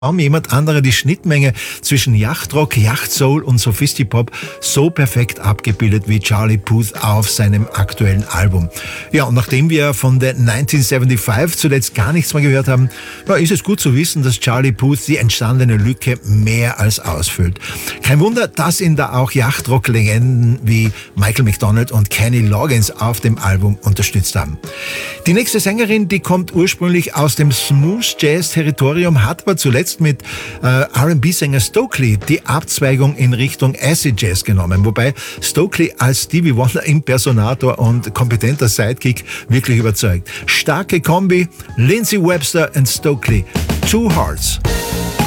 Kaum jemand anderer die Schnittmenge zwischen Yachtrock, Yachtsoul und Sophisti-Pop so perfekt abgebildet wie Charlie Puth auf seinem aktuellen Album. Ja, und nachdem wir von der 1975 zuletzt gar nichts mehr gehört haben, ist es gut zu wissen, dass Charlie Puth die entstandene Lücke mehr als ausfüllt. Kein Wunder, dass ihn da auch Yachtrock-Legenden wie Michael McDonald und Kenny Loggins auf dem Album unterstützt haben. Die nächste Sängerin, die kommt ursprünglich aus dem Smooth-Jazz-Territorium, hat aber zuletzt mit R&B-Sänger Stokely die Abzweigung in Richtung Acid Jazz genommen, wobei Stokely als Stevie Wonder Impersonator und kompetenter Sidekick wirklich überzeugt. Starke Kombi, Lindsey Webster und Stokely, Two Hearts.